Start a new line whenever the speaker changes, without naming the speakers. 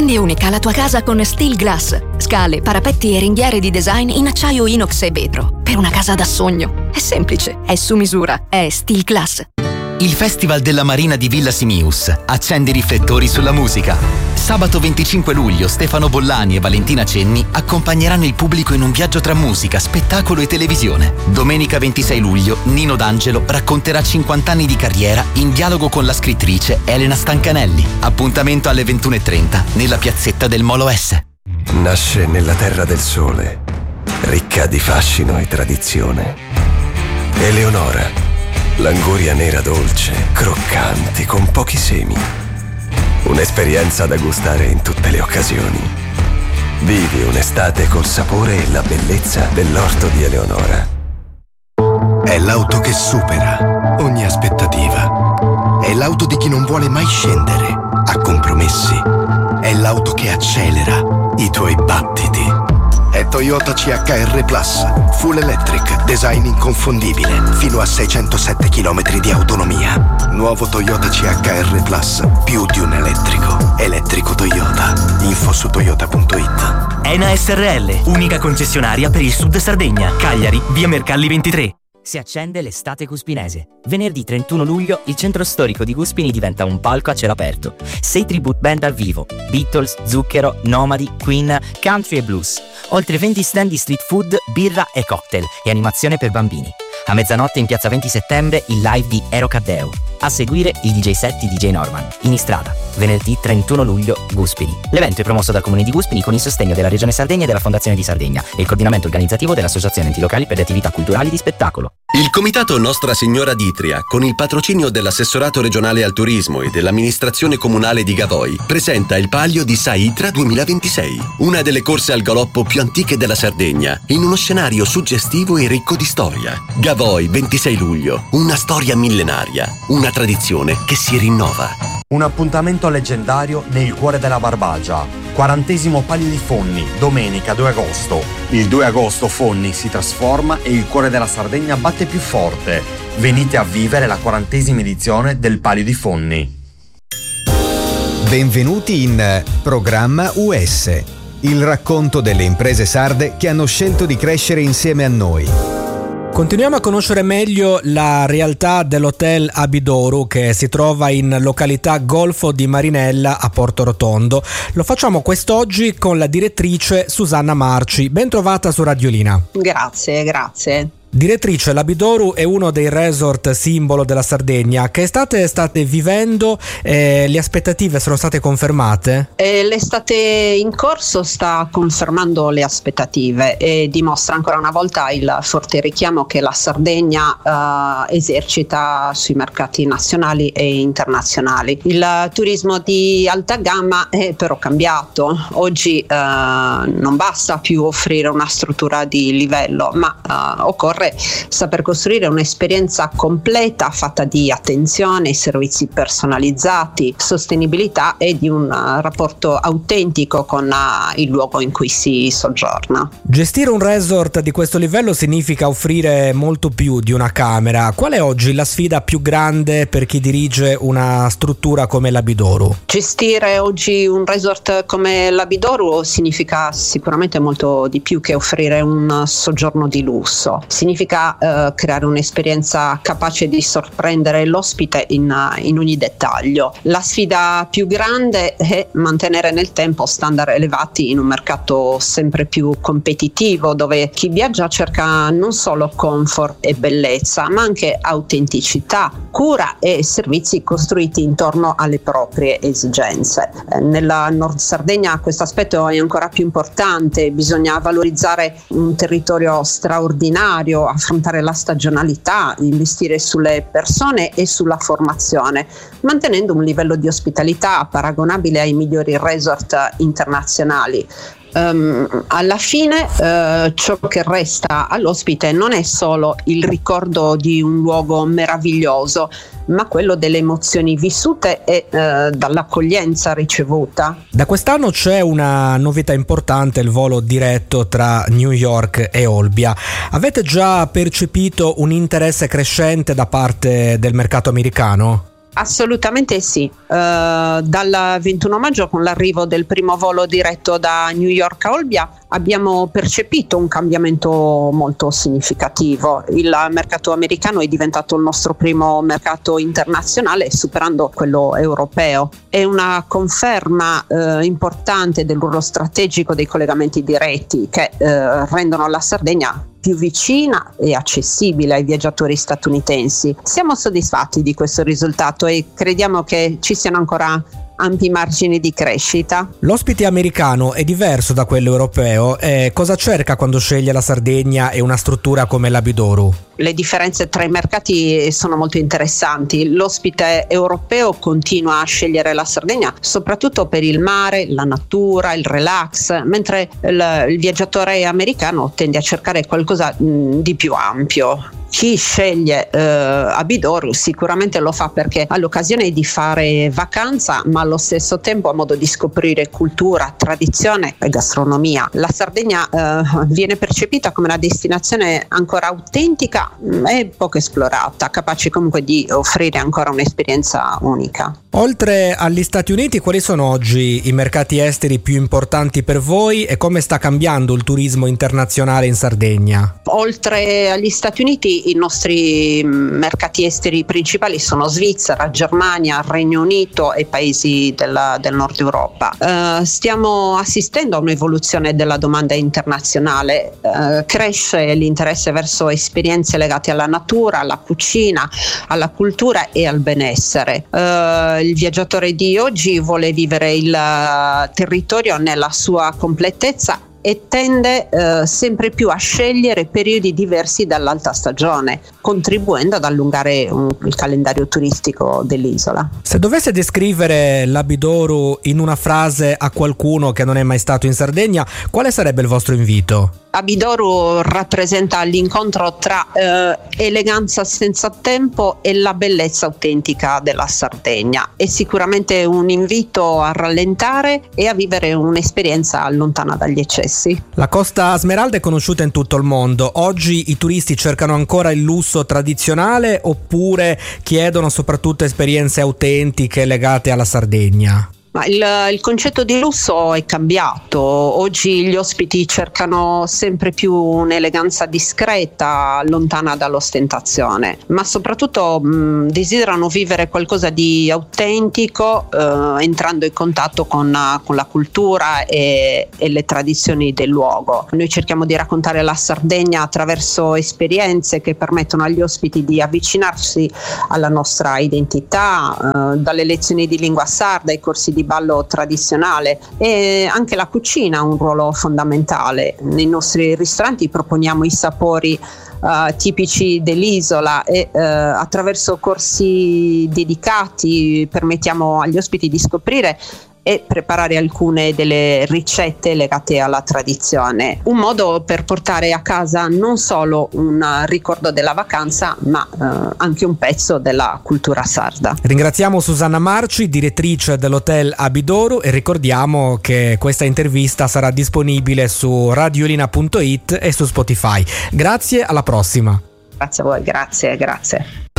Rendi unica la tua casa con Steel Glass. Scale, parapetti e ringhiere di design in acciaio inox e vetro. Per una casa da sogno. È semplice, è su misura, è Steel Glass.
Il Festival della Marina di Villa Simius accende i riflettori sulla musica. Sabato 25 luglio Stefano Bollani e Valentina Cenni accompagneranno il pubblico in un viaggio tra musica, spettacolo e televisione. Domenica 26 luglio Nino D'Angelo racconterà 50 anni di carriera in dialogo con la scrittrice Elena Stancanelli. Appuntamento alle 21:30 nella piazzetta del Molo S.
Nasce nella terra del sole, ricca di fascino e tradizione. Eleonora, l'anguria nera dolce, croccanti, con pochi semi. Un'esperienza da gustare in tutte le occasioni. Vivi un'estate col sapore e la bellezza dell'orto di Eleonora.
È l'auto che supera ogni aspettativa. È l'auto di chi non vuole mai scendere a compromessi. È l'auto che accelera i tuoi battiti. È Toyota CHR Plus, full electric, design inconfondibile, fino a 607 km di autonomia. Nuovo Toyota CHR Plus, più di un elettrico. Elettrico Toyota. Info su toyota.it.
ENA SRL, unica concessionaria per il Sud Sardegna. Cagliari, via Mercalli 23.
Si accende l'estate cuspinese. Venerdì 31 luglio il centro storico di Cuspini diventa un palco a cielo aperto. 6 tribute band dal vivo: Beatles, Zucchero, Nomadi, Queen, Country e Blues. Oltre 20 stand di street food, birra e cocktail e animazione per bambini. A mezzanotte in piazza 20 settembre il live di Ero Caddeo. A seguire il DJ set di DJ Norman. In Istrada, venerdì 31 luglio, Guspini. L'evento è promosso dal Comune di Guspini con il sostegno della Regione Sardegna e della Fondazione di Sardegna e il coordinamento organizzativo dell'Associazione Enti Locali per le Attività Culturali di Spettacolo.
Il Comitato Nostra Signora d'Itria, con il patrocinio dell'Assessorato Regionale al Turismo e dell'Amministrazione Comunale di Gavoi, presenta il Palio di Saitra 2026, una delle corse al galoppo più antiche della Sardegna, in uno scenario suggestivo e ricco di storia. Gavoi, 26 luglio, una storia millenaria, una tradizione che si rinnova.
Un appuntamento leggendario nel cuore della Barbagia. 40° Palio di Fonni, domenica 2 agosto. Il 2 agosto Fonni si trasforma e il cuore della Sardegna batte più forte. Venite a vivere la 40ª edizione del Palio di Fonni.
Benvenuti in Programma US, il racconto delle imprese sarde che hanno scelto di crescere insieme a noi.
Continuiamo a conoscere meglio la realtà dell'Hotel Abidoru che si trova in località Golfo di Marinella a Porto Rotondo. Lo facciamo quest'oggi con la direttrice Susanna Marci. Ben trovata su Radiolina.
Grazie.
Direttrice, l'Abidoru è uno dei resort simbolo della Sardegna. Che estate state vivendo? Le aspettative sono state confermate?
L'estate in corso sta confermando le aspettative e dimostra ancora una volta il forte richiamo che la Sardegna esercita sui mercati nazionali e internazionali. Il turismo di alta gamma è però cambiato. Oggi non basta più offrire una struttura di livello, ma occorre saper costruire un'esperienza completa fatta di attenzione, servizi personalizzati, sostenibilità e di un rapporto autentico con il luogo in cui si soggiorna.
Gestire un resort di questo livello significa offrire molto più di una camera. Qual è oggi la sfida più grande per chi dirige una struttura come l'Abidoru?
Gestire oggi un resort come l'Abidoru significa sicuramente molto di più che offrire un soggiorno di lusso. Significa creare un'esperienza capace di sorprendere l'ospite in ogni dettaglio. La sfida più grande è mantenere nel tempo standard elevati in un mercato sempre più competitivo, dove chi viaggia cerca non solo comfort e bellezza, ma anche autenticità, cura e servizi costruiti intorno alle proprie esigenze. Nella Nord Sardegna questo aspetto è ancora più importante. Bisogna valorizzare un territorio straordinario, affrontare la stagionalità, investire sulle persone e sulla formazione, mantenendo un livello di ospitalità paragonabile ai migliori resort internazionali. Alla fine ciò che resta all'ospite non è solo il ricordo di un luogo meraviglioso, ma quello delle emozioni vissute e dall'accoglienza ricevuta.
Da quest'anno c'è una novità importante, il volo diretto tra New York e Olbia. Avete già percepito un interesse crescente da parte del mercato americano?
Assolutamente sì. Dal 21 maggio, con l'arrivo del primo volo diretto da New York a Olbia, abbiamo percepito un cambiamento molto significativo. Il mercato americano è diventato il nostro primo mercato internazionale, superando quello europeo. È una conferma importante del ruolo strategico dei collegamenti diretti che rendono la Sardegna più vicina e accessibile ai viaggiatori statunitensi. Siamo soddisfatti di questo risultato e crediamo che ci siano ancora ampi margini di crescita.
L'ospite americano è diverso da quello europeo. Cosa cerca quando sceglie la Sardegna e una struttura come l'Abidoru?
Le differenze tra i mercati sono molto interessanti. L'ospite europeo continua a scegliere la Sardegna soprattutto per il mare, la natura, il relax, mentre il viaggiatore americano tende a cercare qualcosa di più ampio. Chi sceglie Abidoru sicuramente lo fa perché ha l'occasione di fare vacanza, ma allo stesso tempo ha modo di scoprire cultura, tradizione e gastronomia. La Sardegna viene percepita come una destinazione ancora autentica e poco esplorata, capace comunque di offrire ancora un'esperienza unica.
Oltre agli Stati Uniti, quali sono oggi i mercati esteri più importanti per voi e come sta cambiando il turismo internazionale in Sardegna?
Oltre agli Stati Uniti, i nostri mercati esteri principali sono Svizzera, Germania, Regno Unito e paesi del nord Europa. Stiamo assistendo a un'evoluzione della domanda internazionale. Cresce l'interesse verso esperienze legate alla natura, alla cucina, alla cultura e al benessere. Il viaggiatore di oggi vuole vivere il territorio nella sua completezza e tende sempre più a scegliere periodi diversi dall'alta stagione, contribuendo ad allungare il calendario turistico dell'isola.
Se dovesse descrivere l'Abidoru in una frase a qualcuno che non è mai stato in Sardegna, quale sarebbe il vostro invito?
Abidoru rappresenta l'incontro tra eleganza senza tempo e la bellezza autentica della Sardegna. È sicuramente un invito a rallentare e a vivere un'esperienza lontana dagli eccessi.
La Costa Smeralda è conosciuta in tutto il mondo. Oggi i turisti cercano ancora il lusso tradizionale oppure chiedono soprattutto esperienze autentiche legate alla Sardegna?
Ma il concetto di lusso è cambiato. Oggi gli ospiti cercano sempre più un'eleganza discreta, lontana dall'ostentazione, ma soprattutto desiderano vivere qualcosa di autentico, entrando in contatto con la cultura e le tradizioni del luogo. Noi cerchiamo di raccontare la Sardegna attraverso esperienze che permettono agli ospiti di avvicinarsi alla nostra identità, dalle lezioni di lingua sarda ai corsi di ballo tradizionale, e anche la cucina ha un ruolo fondamentale. Nei nostri ristoranti proponiamo i sapori tipici dell'isola e attraverso corsi dedicati permettiamo agli ospiti di scoprire e preparare alcune delle ricette legate alla tradizione. Un modo per portare a casa non solo un ricordo della vacanza, ma anche un pezzo della cultura sarda.
Ringraziamo Susanna Marci, direttrice dell'Hotel Abidoru, e ricordiamo che questa intervista sarà disponibile su radiolina.it e su Spotify. Grazie, alla prossima.
Grazie a voi, grazie.